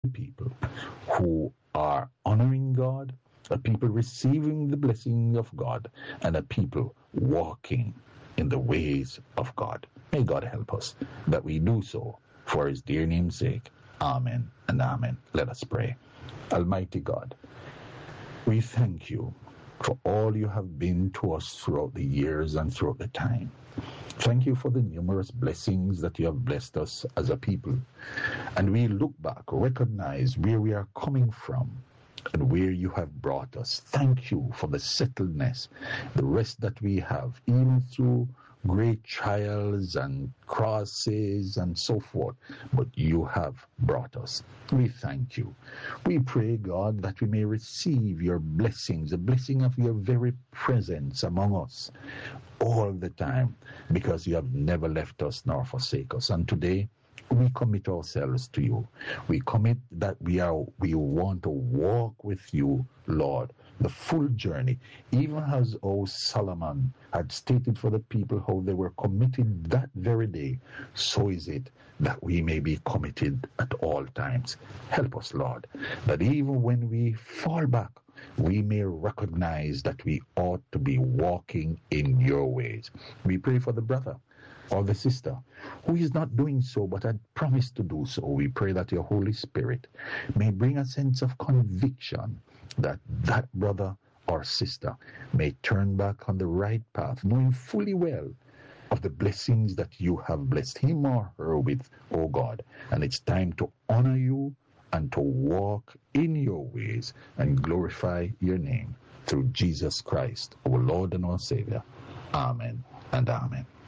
people who are honoring God, a people receiving the blessing of God, and a people walking in the ways of God. May God help us that we do so for his dear name's sake. Amen and amen. Let us pray. Almighty God, we thank you for all you have been to us throughout the years and throughout the time. Thank you for the numerous blessings that you have blessed us as a people. And we look back, recognize where we are coming from and where you have brought us. Thank you for the settledness, the rest that we have, even through great trials and crosses and so forth. But you have brought us. We thank you. We pray, God, that we may receive your blessings, the blessing of your very presence among us all the time, because you have never left us nor forsake us. And today, we commit ourselves to you. We commit that we want to walk with you, Lord, the full journey, even as old Solomon had stated for the people how they were committed that very day. So is it that we may be committed at all times. Help us, Lord, that even when we fall back, we may recognize that we ought to be walking in your ways. We pray for the brother or the sister who is not doing so but had promised to do so. We pray that your Holy Spirit may bring a sense of conviction that that brother or sister may turn back on the right path, knowing fully well of the blessings that you have blessed him or her with, O God. And it's time to honor you and to walk in your ways and glorify your name through Jesus Christ, our Lord and our Savior. Amen and amen.